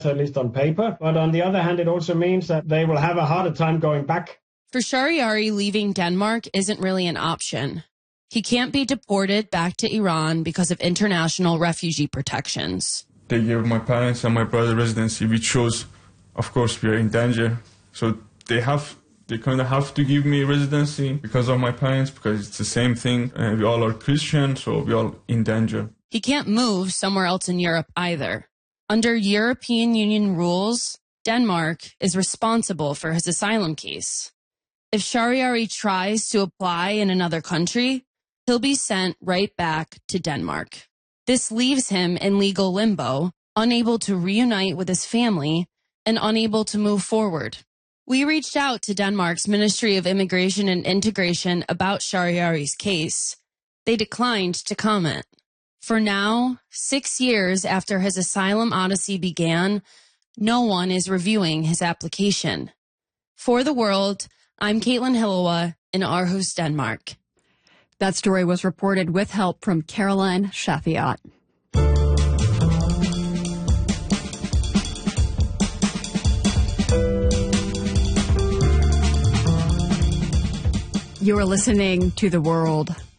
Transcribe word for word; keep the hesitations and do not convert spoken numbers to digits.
at least on paper. But on the other hand, it also means that they will have a harder time going back. For Shahriari, leaving Denmark isn't really an option. He can't be deported back to Iran because of international refugee protections. They gave my parents and my brother residency. We chose, of course, we are in danger. So they have, they kind of have to give me residency because of my parents, because it's the same thing. Uh, we all are Christian, so we all in danger. He can't move somewhere else in Europe either. Under European Union rules, Denmark is responsible for his asylum case. If Shahriari tries to apply in another country, he'll be sent right back to Denmark. This leaves him in legal limbo, unable to reunite with his family and unable to move forward. We reached out to Denmark's Ministry of Immigration and Integration about Shahriari's case. They declined to comment. For now, six years after his asylum odyssey began, no one is reviewing his application. For The World, I'm Caitlin Hillowa in Aarhus, Denmark. That story was reported with help from Caroline Shaffiat. You are listening to The World.